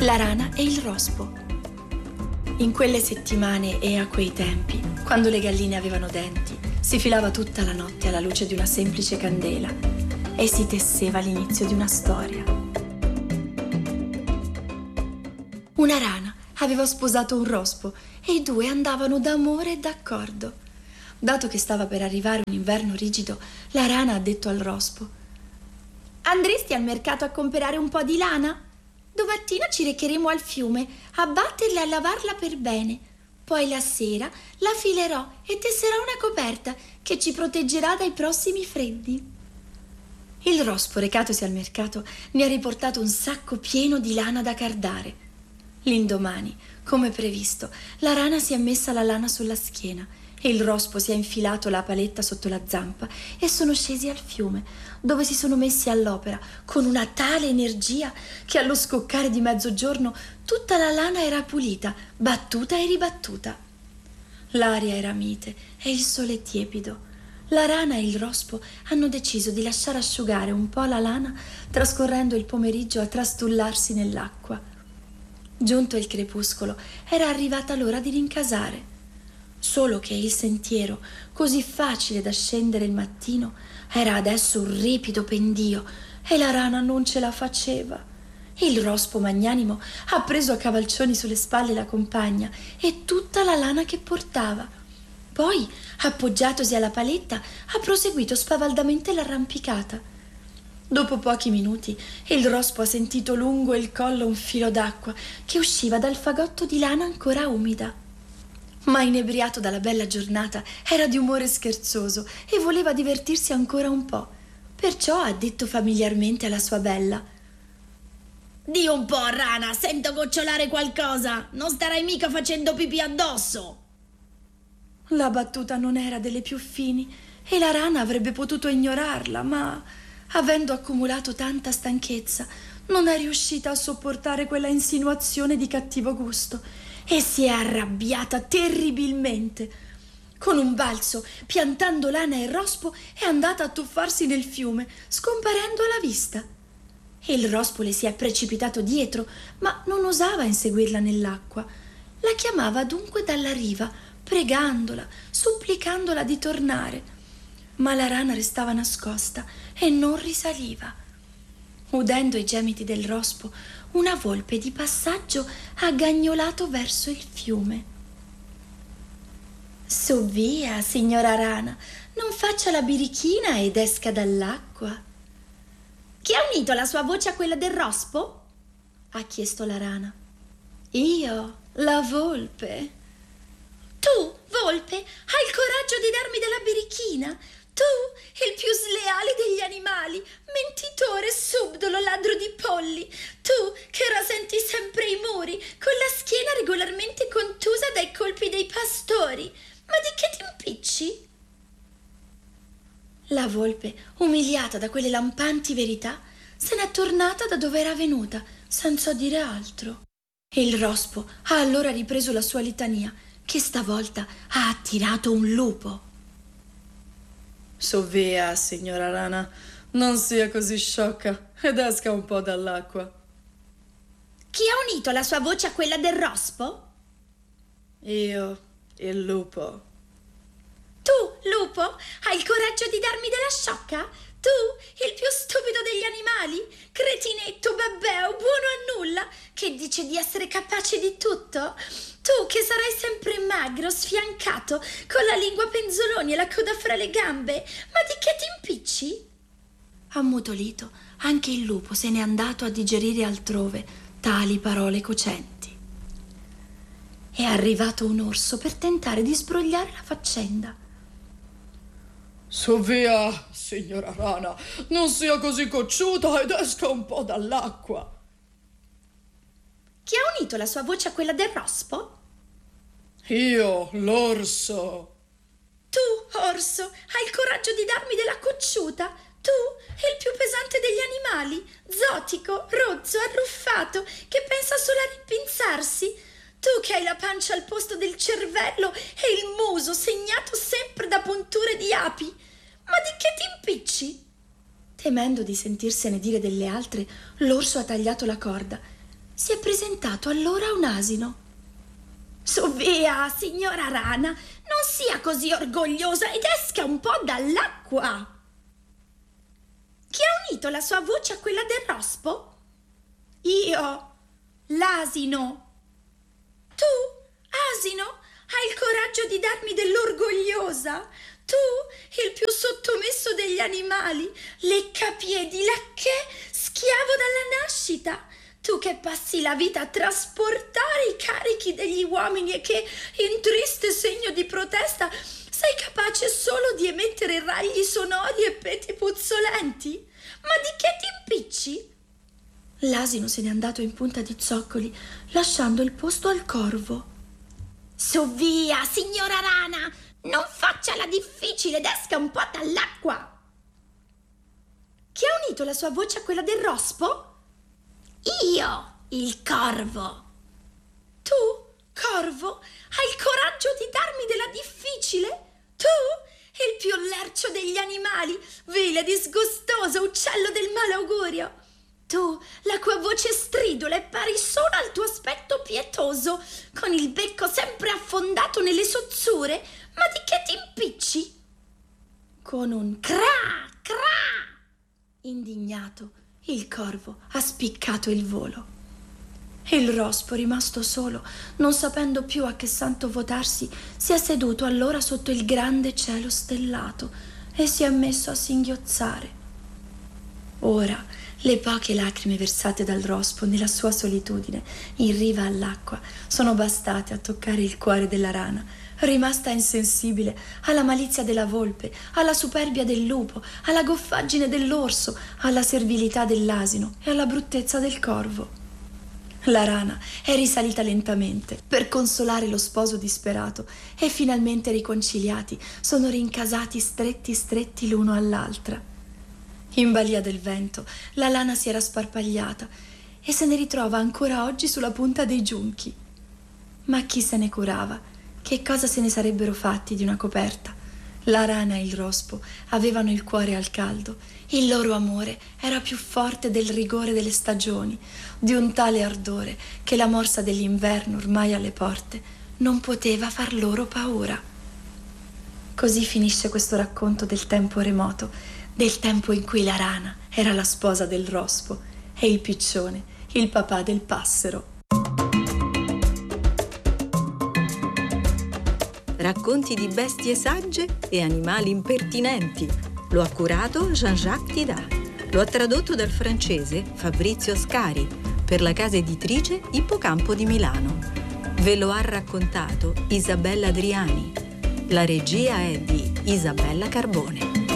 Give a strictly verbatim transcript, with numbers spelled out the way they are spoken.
La rana e il rospo. In quelle settimane e a quei tempi, quando le galline avevano denti, si filava tutta la notte alla luce di una semplice candela e si tesseva l'inizio di una storia. Una rana aveva sposato un rospo e i due andavano d'amore e d'accordo. Dato che stava per arrivare un inverno rigido, la rana ha detto al rospo: «Andresti al mercato a comprare un po' di lana? Domattina ci recheremo al fiume a batterla e a lavarla per bene. Poi la sera la filerò e tesserò una coperta che ci proteggerà dai prossimi freddi». Il rospo, recatosi al mercato, ne ha riportato un sacco pieno di lana da cardare. L'indomani, come previsto, la rana si è messa la lana sulla schiena e il rospo si è infilato la paletta sotto la zampa e sono scesi al fiume, dove si sono messi all'opera con una tale energia che allo scoccare di mezzogiorno tutta la lana era pulita, battuta e ribattuta. L'aria era mite e il sole tiepido. La rana e il rospo hanno deciso di lasciare asciugare un po' la lana, trascorrendo il pomeriggio a trastullarsi nell'acqua. Giunto il crepuscolo, era arrivata l'ora di rincasare. Solo che il sentiero, così facile da scendere il mattino, era adesso un ripido pendio e la rana non ce la faceva. Il rospo magnanimo ha preso a cavalcioni sulle spalle la compagna e tutta la lana che portava. Poi, appoggiatosi alla paletta, ha proseguito spavaldamente l'arrampicata. Dopo pochi minuti, il rospo ha sentito lungo il collo un filo d'acqua che usciva dal fagotto di lana ancora umida. Ma inebriato dalla bella giornata, era di umore scherzoso e voleva divertirsi ancora un po'. Perciò ha detto familiarmente alla sua bella: «Di un po', rana, sento gocciolare qualcosa. Non starai mica facendo pipì addosso?» La battuta non era delle più fini e la rana avrebbe potuto ignorarla, ma, avendo accumulato tanta stanchezza, non è riuscita a sopportare quella insinuazione di cattivo gusto e si è arrabbiata terribilmente. Con un balzo, piantando lana e rospo, è andata a tuffarsi nel fiume, scomparendo alla vista. Il rospo le si è precipitato dietro, ma non osava inseguirla nell'acqua. La chiamava dunque dalla riva, pregandola, supplicandola di tornare. Ma la rana restava nascosta e non risaliva. Udendo i gemiti del rospo, una volpe di passaggio ha gagnolato verso il fiume. «Su via, signora rana, non faccia la birichina ed esca dall'acqua». «Chi ha unito la sua voce a quella del rospo?» ha chiesto la rana. «Io, la volpe». «Tu, volpe, hai il coraggio di darmi della birichina? Tu, il più sleale degli animali, mentitore, subdolo, ladro di polli, tu che rasenti sempre i muri, con la schiena regolarmente contusa dai colpi dei pastori, ma di che ti impicci?» La volpe, umiliata da quelle lampanti verità, se n'è tornata da dove era venuta, senza dire altro. E il rospo ha allora ripreso la sua litania, che stavolta ha attirato un lupo. «Su via, signora rana, non sia così sciocca ed esca un po' dall'acqua». «Chi ha unito la sua voce a quella del rospo?» «Io, il lupo». «Tu, lupo, hai il coraggio di darmi della sciocca? Tu, il più stupido degli animali, cretinetto, babbeo, buono a nulla, che dice di essere capace di tutto? Tu che sarai sempre magro, sfiancato, con la lingua penzoloni e la coda fra le gambe, ma di che ti impicci?» Ammutolito, anche il lupo se n'è andato a digerire altrove tali parole cocenti. È arrivato un orso per tentare di sbrogliare la faccenda. «Su via, signora rana, non sia così cocciuta ed esca un po' dall'acqua». «Chi ha unito la sua voce a quella del rospo?» «Io, l'orso». «Tu, orso, hai il coraggio di darmi della cocciuta? Tu, il più pesante degli animali, zotico, rozzo, arruffato, che pensa solo a rimpinzarsi? Tu che hai la pancia al posto del cervello e il muso segnato sempre da punture di api, ma di che ti impicci?» Temendo di sentirsene dire delle altre, l'orso ha tagliato la corda, si è presentato allora un asino. Su via, signora rana, non sia così orgogliosa ed esca un po' dall'acqua. Chi ha unito la sua voce a quella del rospo? Io, l'asino. Tu, asino, hai il coraggio di darmi dell'orgogliosa? Tu, il più sottomesso degli animali, leccapiedi, lacchè, schiavo dalla nascita. Tu che passi la vita a trasportare i carichi degli uomini e che, in triste segno di protesta, sei capace solo di emettere ragli sonori e peti puzzolenti? Ma di che ti impicci? L'asino se n'è andato in punta di zoccoli, lasciando il posto al corvo. Su via, signora rana, non faccia la difficile ed esca un po' dall'acqua. Chi ha unito la sua voce a quella del rospo? Io, il corvo. Tu, corvo, hai il coraggio di darmi della difficile? Tu, il più lercio degli animali, vile, disgustoso uccello del malaugurio. Tu, la cui voce stridula e pari solo al tuo aspetto pietoso, con il becco sempre affondato nelle sozzure, ma di che ti impicci? Con un cra, cra, indignato, il corvo ha spiccato il volo. Il rospo, rimasto solo, non sapendo più a che santo votarsi, si è seduto allora sotto il grande cielo stellato e si è messo a singhiozzare. Ora le poche lacrime versate dal rospo nella sua solitudine in riva all'acqua sono bastate a toccare il cuore della rana, rimasta insensibile alla malizia della volpe, alla superbia del lupo, alla goffaggine dell'orso, alla servilità dell'asino e alla bruttezza del corvo. La rana è risalita lentamente per consolare lo sposo disperato e finalmente riconciliati sono rincasati stretti stretti l'uno all'altra. In balia del vento la lana si era sparpagliata e se ne ritrova ancora oggi sulla punta dei giunchi. Ma chi se ne curava? Che cosa se ne sarebbero fatti di una coperta? La rana e il rospo avevano il cuore al caldo. Il loro amore era più forte del rigore delle stagioni, di un tale ardore che la morsa dell'inverno ormai alle porte non poteva far loro paura. Così finisce questo racconto del tempo remoto, del tempo in cui la rana era la sposa del rospo e il piccione il papà del passero. Racconti di bestie sagge e animali impertinenti. Lo ha curato Jean-Jacques Thidas. Lo ha tradotto dal francese Fabrizio Scari per la casa editrice Ippocampo di Milano. Ve lo ha raccontato Isabella Adriani. La regia è di Isabella Carbone.